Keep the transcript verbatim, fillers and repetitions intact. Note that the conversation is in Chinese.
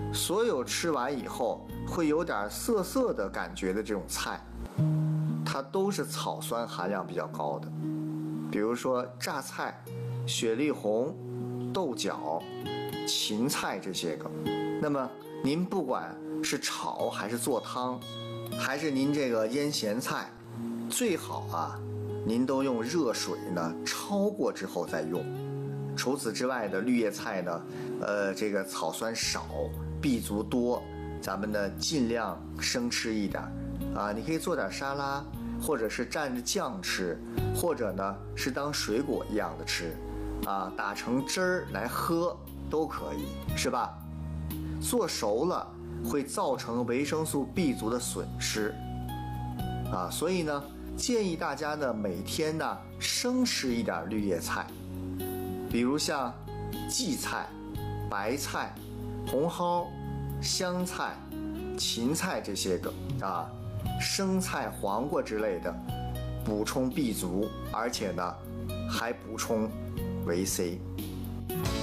所有吃完以后会有点涩涩的感觉的这种菜，它都是草酸含量比较高的。比如说榨菜、雪里红、豆角、芹菜这些个。那么您不管是炒还是做汤，还是您这个腌咸菜，最好啊您都用热水呢焯过之后再用。除此之外的绿叶菜呢，呃，这个草酸少，B 族多，咱们呢尽量生吃一点啊。你可以做点沙拉，或者是蘸着酱吃，或者呢是当水果一样的吃啊，打成汁儿来喝都可以，是吧？做熟了会造成维生素 B 族的损失啊，所以呢建议大家呢每天呢生吃一点绿叶菜，比如像荠菜、白菜、红蒿、香菜、芹菜这些个啊，生菜、黄瓜之类的，补充 B 族，而且呢还补充维 C。